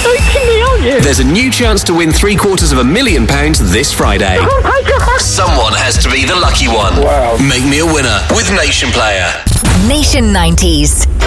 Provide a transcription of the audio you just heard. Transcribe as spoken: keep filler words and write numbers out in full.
joking me, aren't you? There's a new chance to win three quarters of a million pounds this Friday. Oh my God. Someone has to be the lucky one. Wow. Make me a winner with Nation Player. Nation nineties.